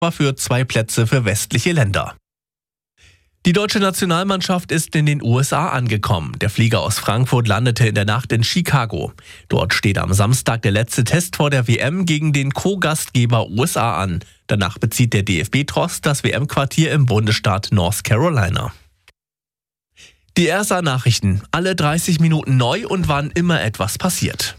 war für 2 Plätze für westliche Länder. Die deutsche Nationalmannschaft ist in den USA angekommen. Der Flieger aus Frankfurt landete in der Nacht in Chicago. Dort steht am Samstag der letzte Test vor der WM gegen den Co-Gastgeber USA an. Danach bezieht der DFB-Tross das WM-Quartier im Bundesstaat North Carolina. Die RSA-Nachrichten, alle 30 Minuten neu und wann immer etwas passiert.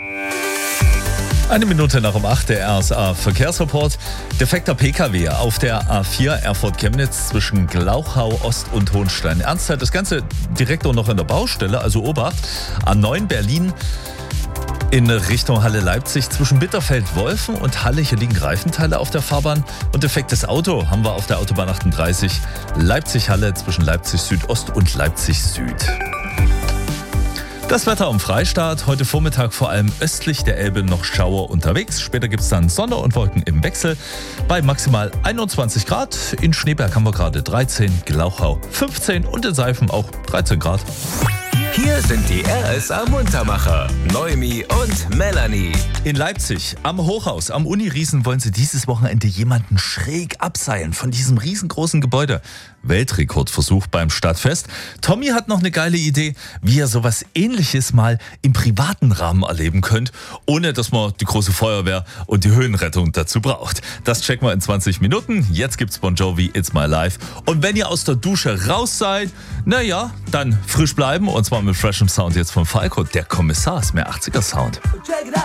1 Minute nach um 8, der RSA-Verkehrsreport. Defekter PKW auf der A4 Erfurt-Chemnitz zwischen Glauchau Ost und Hohenstein-Ernstheit. Das Ganze direkt auch noch an der Baustelle, also Obacht. A9 Berlin in Richtung Halle Leipzig zwischen Bitterfeld-Wolfen und Halle. Hier liegen Reifenteile auf der Fahrbahn. Und defektes Auto haben wir auf der Autobahn 38 Leipzig-Halle zwischen Leipzig-Südost und Leipzig-Süd. Das Wetter am Freistaat. Heute Vormittag vor allem östlich der Elbe noch Schauer unterwegs. Später gibt es dann Sonne und Wolken im Wechsel bei maximal 21 Grad. In Schneeberg haben wir gerade 13, Glauchau 15 und in Seifen auch 13 Grad. Hier sind die RSA-Muntermacher, Noemi und Melanie. In Leipzig am Hochhaus, am Uniriesen wollen sie dieses Wochenende jemanden schräg abseilen von diesem riesengroßen Gebäude. Weltrekordversuch beim Stadtfest. Tommy hat noch eine geile Idee, wie ihr sowas Ähnliches mal im privaten Rahmen erleben könnt, ohne dass man die große Feuerwehr und die Höhenrettung dazu braucht. Das checken wir in 20 Minuten. Jetzt gibt's Bon Jovi, It's My Life. Und wenn ihr aus der Dusche raus seid, naja, dann frisch bleiben und zwar mit freshem Sound jetzt von Falco. Der Kommissar ist mehr 80er Sound. Check it out.